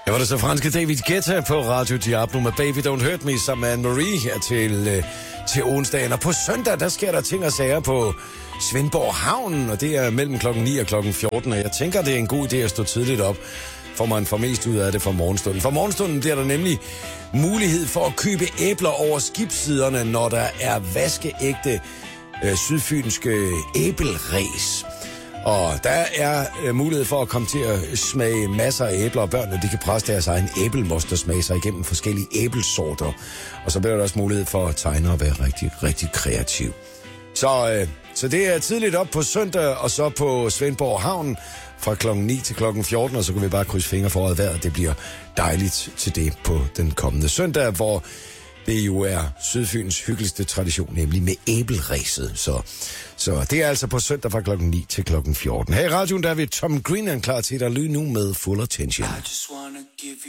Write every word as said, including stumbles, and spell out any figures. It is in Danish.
Det var det så franske David Guetta på Radio Diablo med Baby Don't Hurt Me sammen med Anne-Marie her til, øh, til onsdagen. Og på søndag, der sker der ting og sager på Svendborg Havn, og det er mellem klokken ni og klokken fjorten. Og jeg tænker, det er en god idé at stå tidligt op, for man får mest ud af det fra morgenstunden. For morgenstunden bliver der nemlig mulighed for at købe æbler over skibssiderne, når der er vaskeægte øh, sydfynske æbelræs. Og der er øh, mulighed for at komme til at smage masser af æbler, og børnene de kan presse deres egen æbelmost og smage sig igennem forskellige æbelsorter. Og så bliver der også mulighed for at tegne og være rigtig, rigtig kreativ. Så, øh, så det er tidligt op på søndag, og så på Svendborg Havn fra klokken ni til klokken fjorten, og så kan vi bare krydse fingre for, at vejret det bliver dejligt til det på den kommende søndag, hvor det jo er Sydfyns hyggeligste tradition, nemlig med æbelræset. Så, så det er altså på søndag fra klokken ni til klokken fjorten. Her i radioen der er vi Tom Green klar til at lyde nu med Full Attention.